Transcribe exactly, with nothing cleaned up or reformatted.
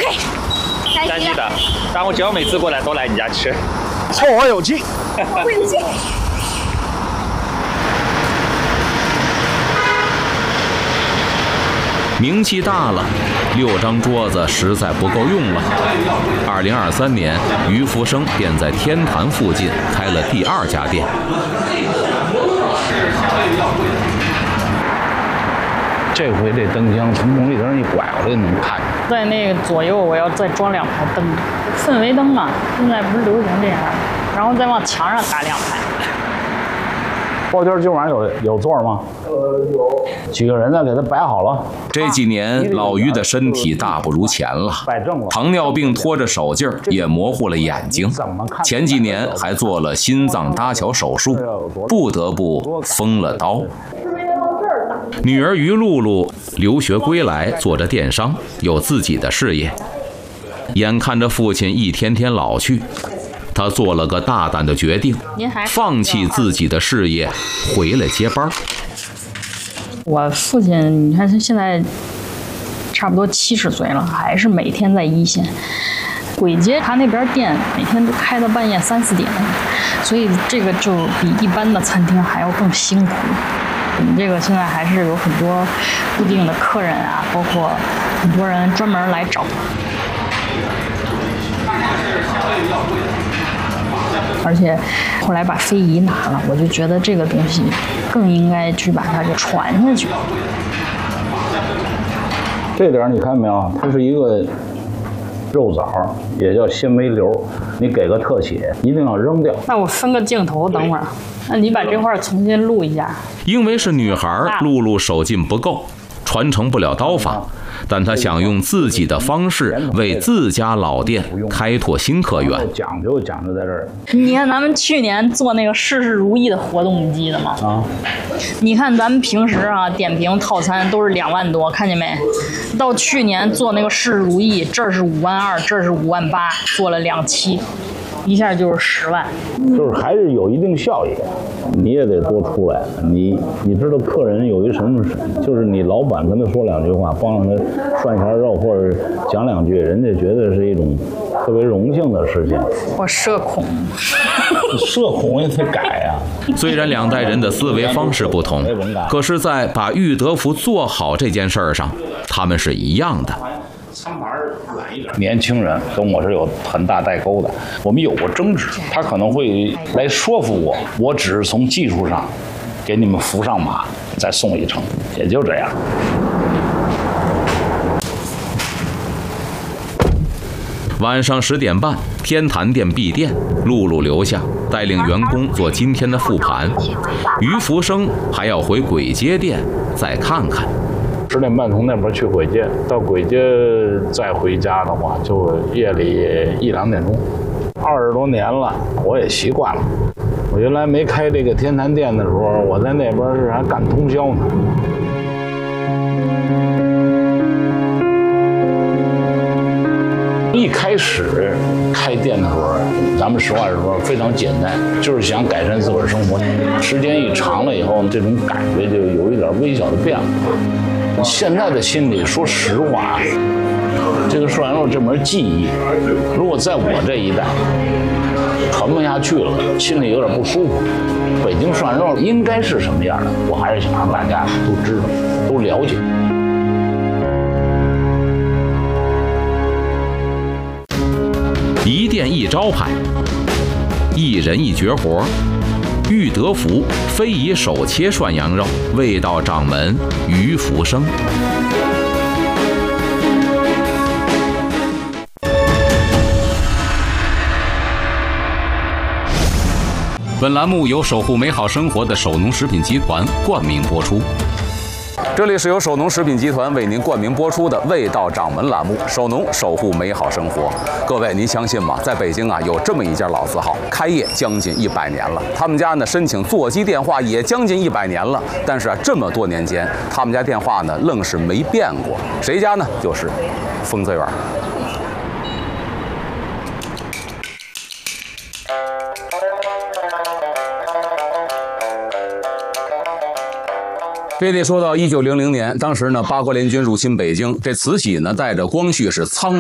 OK， 山西的，但我叫每次过来都来你家吃， 凑合有劲， 凑合有劲。 名气大了，六张桌子实在不够用了。二零二三年，于福生便在天坛附近开了第二家店。 这回这灯箱从红绿灯一拐过来能看见。 在那个左右，我要再装两排灯，氛围灯嘛，现在不是流行这样，然后再往墙上打两排。 包间今晚有有座吗？呃，有。几个人呢？给他摆好了。 这几年老于的身体大不如前了，糖尿病拖着手劲儿，也模糊了眼睛。前几年还做了心脏搭桥手术，不得不封了刀。女儿于露露留学归来，做着电商，有自己的事业。眼看着父亲一天天老去，他做了个大胆的决定，放弃自己的事业，回来接班。 我父亲，你看他现在差不多七十岁了，还是每天在一线。簋街他那边店每天都开到半夜三四点，所以这个就比一般的餐厅还要更辛苦。我们这个现在还是有很多固定的客人啊，包括很多人专门来找。而且后来把非遗拿了，我就觉得这个东西更应该去把它给传下去。 这点你看没有？它是一个肉枣，也叫纤维瘤，你给个特写，一定要扔掉。 那我分个镜头，等会儿，那你把这块重新录一下。 因为是女孩，露露手劲不够，传承不了刀法。但他想用自己的方式为自家老店开拓新客源。 讲究讲究在这儿。 你看咱们去年做那个事事如意的活动，你记得吗？啊。你看咱们平时啊点评套餐都是两万多，看见没？到去年做那个事事如意，这儿是五万二，这儿是五万八，做了两期，一下就是十万。 就是还是有一定效益。你也得多出来，你你知道客人有一什么，就是你老板跟他说两句话，帮着他涮一下肉或者讲两句，人家觉得是一种特别荣幸的事情。 我社恐， 社恐也得改呀、 啊。虽然两代人的思维方式不同，可是，在把裕德福做好这件事儿上，他们是一样的。 年轻人跟我是有很大代沟的，我们有过争执，他可能会来说服我，我只是从技术上给你们扶上马，再送一程，也就这样。 晚上十点半，天坛店闭店，露露留下带领员工做今天的复盘，于福生还要回簋街店再看看。 十点半从那边去簋街，到簋街再回家的话，就夜里一两点钟。二十多年了，我也习惯了。我原来没开这个天坛店的时候，我在那边是还赶通宵呢。一开始开店的时候，咱们实话实说非常简单，就是想改善自个儿生活。时间一长了以后，这种感觉就有一点微小的变化。现在的心里，说实话，这个涮羊肉这门技艺，如果在我这一代传不下去了，心里有点不舒服。北京涮羊肉应该是什么样的，我还是想让大家都知道，都了解。 一店一招牌，一人一绝活。裕德福非遗手切涮羊肉，味道掌门于福生。本栏目由守护美好生活的守农食品集团冠名播出。这里是由守农食品集团为您冠名播出的《味道掌门》栏目，守农守护美好生活。各位，您相信吗？在北京啊，有这么一家老字号，开业将近一百年了。他们家呢，申请座机电话也将近一百年了。但是啊，这么多年间，他们家电话呢，愣是没变过。谁家呢？就是丰泽园。这得说到一九零零年，当时呢，八国联军入侵北京，这慈禧呢带着光绪是仓。